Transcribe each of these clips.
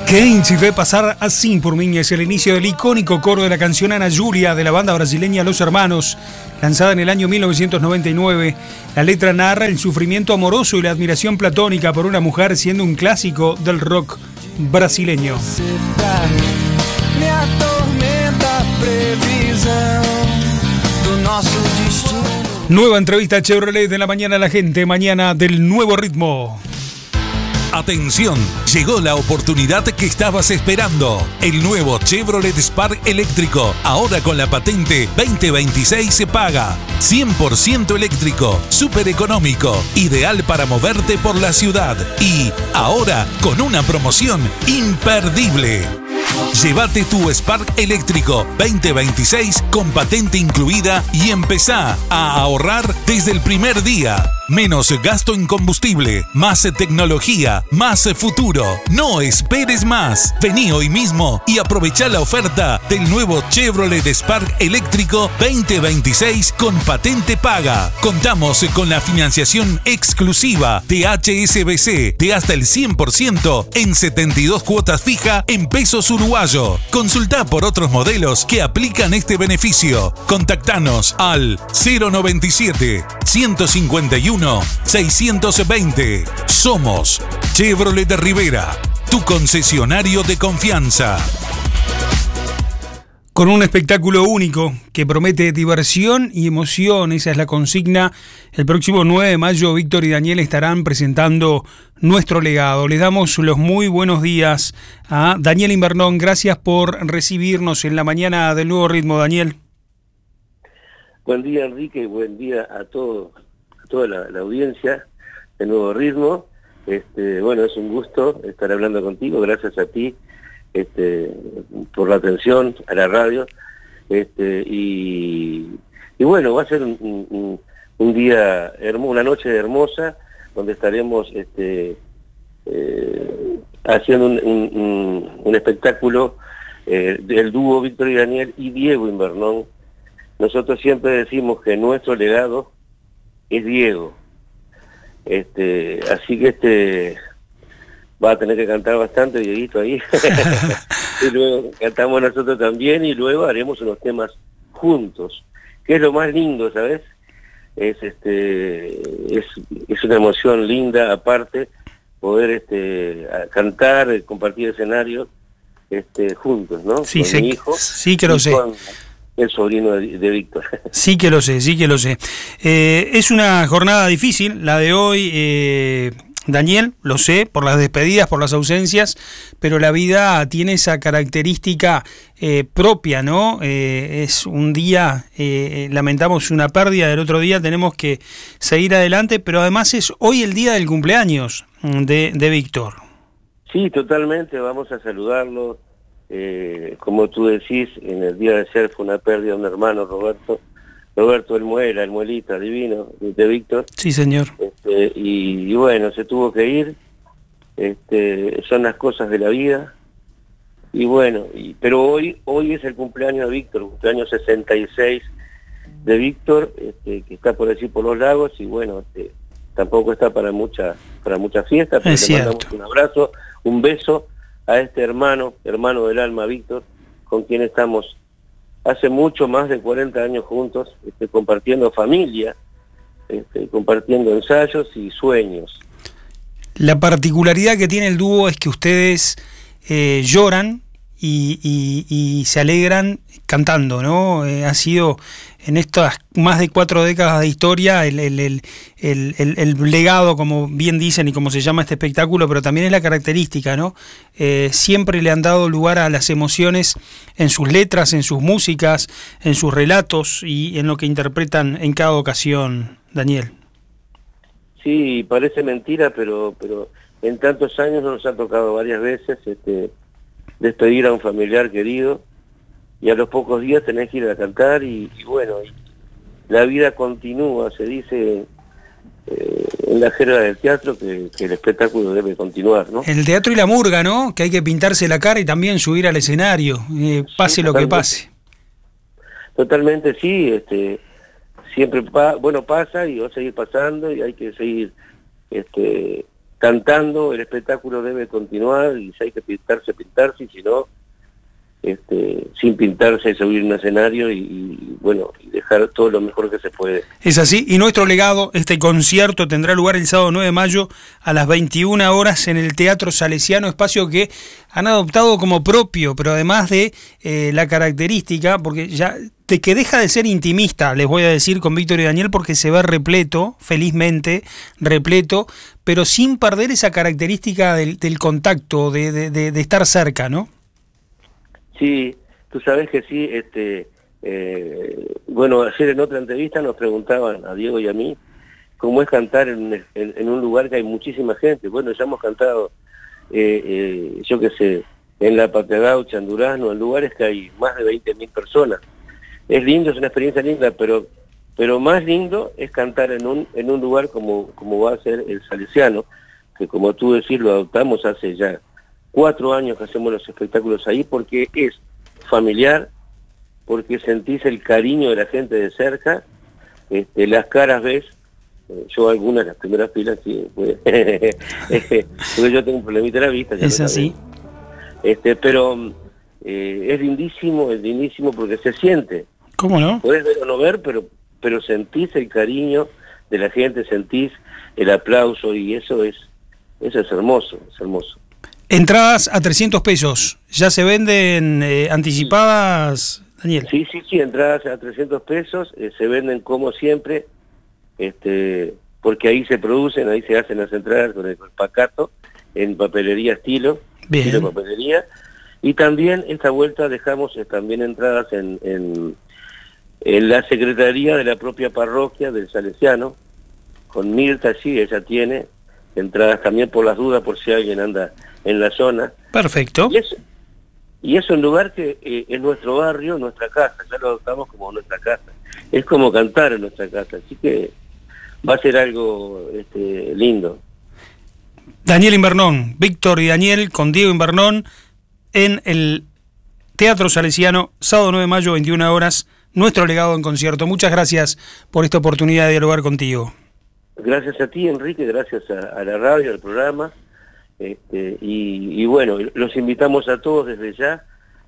Quem te ve pasar así por mí es el inicio del icónico coro de la canción Ana Julia de la banda brasileña Los Hermanos, lanzada en el año 1999. La letra narra el sufrimiento amoroso y la admiración platónica por una mujer, siendo un clásico del rock brasileño. Nueva entrevista a Chevrolet de la mañana a la gente, mañana del nuevo ritmo. Atención, llegó la oportunidad que estabas esperando. El nuevo Chevrolet Spark eléctrico, ahora con la patente 2026 se paga. 100% eléctrico, súper económico, ideal para moverte por la ciudad. Y ahora con una promoción imperdible. Llévate tu Spark eléctrico 2026 con patente incluida y empezá a ahorrar desde el primer día. Menos gasto en combustible, más tecnología, más futuro. No esperes más. Vení hoy mismo y aprovechá la oferta del nuevo Chevrolet Spark eléctrico 2026 con patente paga. Contamos con la financiación exclusiva de HSBC de hasta el 100% en 72 cuotas fija en pesos uruguayo. Consultá por otros modelos que aplican este beneficio. Contactanos al 097 151 620. Somos Chevrolet de Rivera, tu concesionario de confianza. Con un espectáculo único que promete diversión y emoción, esa es la consigna. El próximo 9 de mayo, Víctor y Daniel estarán presentando Nuestro Legado. Les damos los muy buenos días a Daniel Invernón. Gracias por recibirnos en la mañana del nuevo ritmo, Daniel. Buen día, Enrique, buen día a toda la audiencia de Nuevo Ritmo. Bueno, es un gusto estar hablando contigo, gracias a ti por la atención a la radio. Y bueno, va a ser un día hermoso, una noche hermosa, donde estaremos haciendo un espectáculo del dúo Víctor y Daniel y Diego Invernón. Nosotros siempre decimos que nuestro legado es Diego. Así que va a tener que cantar bastante, Dieguito, ahí. Y luego cantamos nosotros también, y luego haremos unos temas juntos, que es lo más lindo, ¿sabes? Es una emoción linda, aparte, poder cantar, compartir escenarios juntos, ¿no? Sí, con mi hijo, sí que lo sé. Con el sobrino de Víctor. Sí que lo sé. Es una jornada difícil, la de hoy, Daniel, lo sé, por las despedidas, por las ausencias, pero la vida tiene esa característica propia, ¿no? Es un día, lamentamos una pérdida, del otro día tenemos que seguir adelante, pero además es hoy el día del cumpleaños de Víctor. Sí, totalmente, vamos a saludarlo. Como tú decís, en el día de ayer fue una pérdida de un hermano, Roberto el Muelita, divino, de Víctor. Sí, señor. Y bueno, se tuvo que ir. Son las cosas de la vida. Y bueno, pero hoy es el cumpleaños de Víctor, cumpleaños 66 de Víctor, que está por decir por los lagos, y bueno, tampoco está para mucha fiesta, pero le mandamos un abrazo, un beso a este hermano del alma, Víctor, con quien estamos hace mucho más de 40 años juntos, compartiendo familia, compartiendo ensayos y sueños. La particularidad que tiene el dúo es que ustedes lloran y se alegran cantando, ¿no? Ha sido en estas más de 4 décadas de historia el legado, como bien dicen y como se llama este espectáculo, pero también es la característica, ¿no? Siempre le han dado lugar a las emociones en sus letras, en sus músicas, en sus relatos y en lo que interpretan en cada ocasión, Daniel. Sí, parece mentira, pero en tantos años nos ha tocado varias veces despedir a un familiar querido, y a los pocos días tenés que ir a cantar, y bueno, la vida continúa, se dice en la jerga del teatro que el espectáculo debe continuar, ¿no? El teatro y la murga, ¿no? Que hay que pintarse la cara y también subir al escenario, pase sí, lo que pase. Totalmente, sí, siempre pasa y va a seguir pasando, y hay que seguir cantando, el espectáculo debe continuar y si hay que pintarse, y si no, sin pintarse, subir un escenario y dejar todo lo mejor que se puede. Es así, y nuestro legado, este concierto tendrá lugar el sábado 9 de mayo a las 21 horas en el Teatro Salesiano, espacio que han adoptado como propio, pero además de la característica, porque ya de que deja de ser intimista, les voy a decir, con Víctor y Daniel, porque se ve repleto, felizmente repleto, pero sin perder esa característica del contacto, de estar cerca, ¿no? Sí, tú sabes que sí, ayer en otra entrevista nos preguntaban a Diego y a mí cómo es cantar en un lugar que hay muchísima gente. Bueno, ya hemos cantado, yo qué sé, en la Patria Gaucha, en Durazno, en lugares que hay más de 20.000 personas. Es lindo, es una experiencia linda, pero más lindo es cantar en un lugar como va a ser el Salesiano, que como tú decís, lo adoptamos hace ya 4 años que hacemos los espectáculos ahí, porque es familiar, porque sentís el cariño de la gente de cerca, las caras ves, yo algunas, las primeras filas, sí, pues, porque yo tengo un problemita de la vista. Es así. Pero es lindísimo porque se siente. ¿Cómo no? Podés ver o no ver, pero sentís el cariño de la gente, sentís el aplauso y eso es hermoso, es hermoso. Entradas a 300 pesos. ¿Ya se venden anticipadas, Daniel? Sí, entradas a 300 pesos. Se venden como siempre, porque ahí se producen, ahí se hacen las entradas con el pacato, en papelería estilo papelería. Y también esta vuelta dejamos también entradas en la secretaría de la propia parroquia del Salesiano, con Mirta, sí, ella tiene entradas también por las dudas, por si alguien anda en la zona. Perfecto. Y es un lugar que es nuestro barrio, nuestra casa, ya lo adoptamos como nuestra casa. Es como cantar en nuestra casa, así que va a ser algo lindo. Daniel Invernón, Víctor y Daniel con Diego Invernón en el Teatro Salesiano, sábado 9 de mayo, 21 horas, nuestro legado en concierto. Muchas gracias por esta oportunidad de dialogar contigo. Gracias a ti, Enrique, gracias a la radio, al programa. Y bueno, los invitamos a todos desde ya.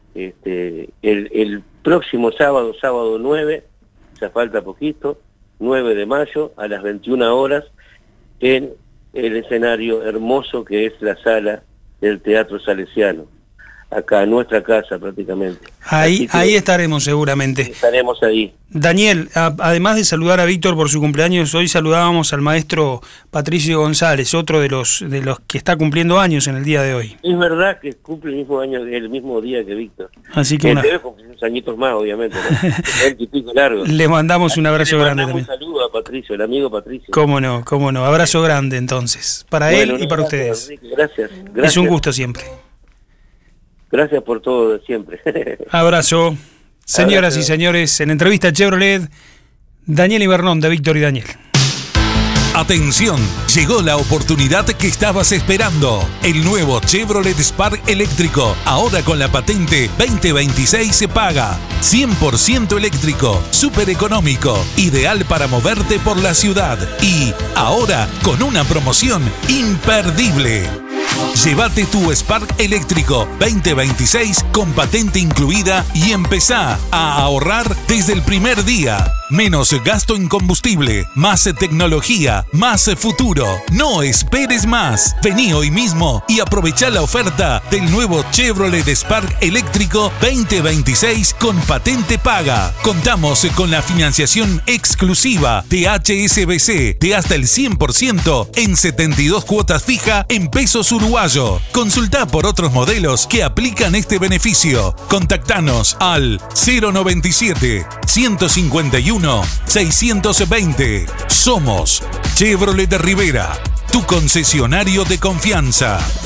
El próximo sábado 9, ya falta poquito, 9 de mayo, a las 21 horas, en el escenario hermoso que es la sala del Teatro Salesiano, acá en nuestra casa prácticamente. Ahí estaremos seguramente. Estaremos ahí. Daniel, además de saludar a Víctor por su cumpleaños, hoy saludábamos al maestro Patricio González, otro de los que está cumpliendo años en el día de hoy. Es verdad que cumple el mismo día que Víctor. Así que debe cumplir unos añitos más, obviamente, ¿no? Es un pico largo. Le mandamos un abrazo grande también. Un saludo a Patricio, el amigo Patricio. Cómo no. Abrazo grande entonces, para él y para ustedes. Enrique, gracias. Es un gusto siempre. Gracias por todo siempre. Abrazo. Señoras y señores, en entrevista a Chevrolet, Daniel Invernón de Víctor y Daniel. Atención, llegó la oportunidad que estabas esperando. El nuevo Chevrolet Spark eléctrico, ahora con la patente 2026 se paga. 100% eléctrico, súper económico, ideal para moverte por la ciudad. Y ahora con una promoción imperdible. Llévate tu Spark eléctrico 2026 con patente incluida y empezá a ahorrar desde el primer día. Menos gasto en combustible, más tecnología, más futuro. No esperes más. Vení hoy mismo y aprovechá la oferta del nuevo Chevrolet Spark eléctrico 2026 con patente paga. Contamos con la financiación exclusiva de HSBC de hasta el 100% en 72 cuotas fija en pesos uruguayo. Consultá por otros modelos que aplican este beneficio. Contactanos al 097 151 620. Somos Chevrolet Rivera, tu concesionario de confianza.